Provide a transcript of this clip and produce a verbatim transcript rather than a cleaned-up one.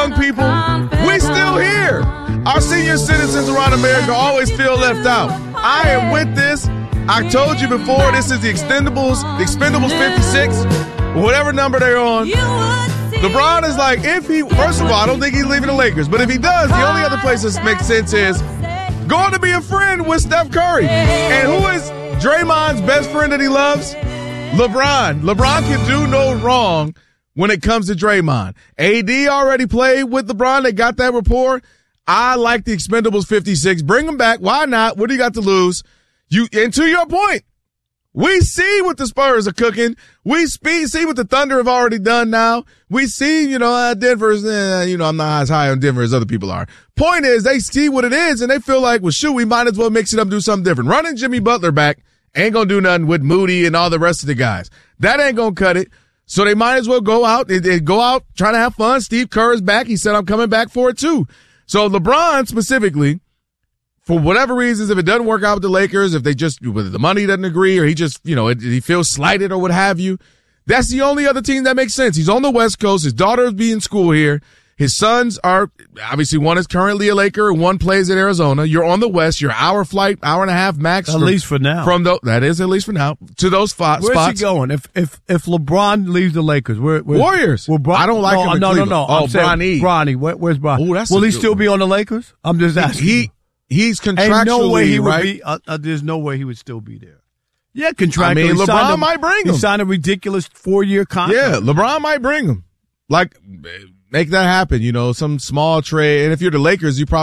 young people, we still here. Our senior citizens around America always feel left out. I am with this. I told you before, this is the Expendables, the Expendables fifty-six, whatever number they're on. LeBron is like, if he, first of all, I don't think he's leaving the Lakers, but if he does, the only other place that makes sense is going to be a friend with Steph Curry. And who is Draymond's best friend that he loves? LeBron. LeBron can do no wrong when it comes to Draymond. A D already played with LeBron. They got that rapport. I like the Expendables fifty-six. Bring them back. Why not? What do you got to lose? You, and to your point, we see what the Spurs are cooking. We see, see what the Thunder have already done now. We see, you know, uh, Denver's, eh, you know, I'm not as high on Denver as other people are. Point is, they see what it is, and they feel like, well, shoot, we might as well mix it up and do something different. Running Jimmy Butler back ain't going to do nothing with Moody and all the rest of the guys. That ain't going to cut it. So they might as well go out, they, they go out trying to have fun. Steve Kerr is back. He said, I'm coming back for it too. So LeBron specifically, for whatever reasons, if it doesn't work out with the Lakers, if they just, whether the money doesn't agree or he just, you know, he feels slighted or what have you, that's the only other team that makes sense. He's on the West Coast. His daughter will be in school here. His sons are, obviously one is currently a Laker and one plays at Arizona. You're on the West. You're hour flight, hour and a half max. At from, least for now. From the, that is at least for now. To those fo- Where's spots. he going? If if if LeBron leaves the Lakers, where, where Warriors. Well, Bron- I don't like no, him in no, Cleveland. no, no, Oh, I'm saying Bronny. Bronny. Where, where's Bron? Ooh, that's Will a he good still one. be on the Lakers? I'm just asking. He he's contractually, Ain't no way he right? would be. Uh, uh, there's no way he would still be there. Yeah, contractually. I mean, He signed LeBron a- might bring He him. signed a ridiculous four-year contract. Yeah, LeBron might bring him. Like, make that happen, you know, some small trade. And if you're the Lakers, you probably